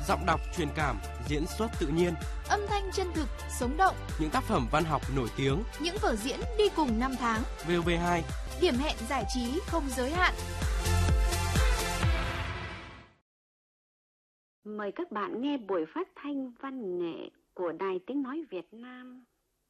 Giọng đọc truyền cảm, diễn xuất tự nhiên, âm thanh chân thực, sống động. Những tác phẩm văn học nổi tiếng, những vở diễn đi cùng năm tháng. VOV2, điểm hẹn giải trí không giới hạn. Mời các bạn nghe buổi phát thanh văn nghệ của Đài Tiếng Nói Việt Nam.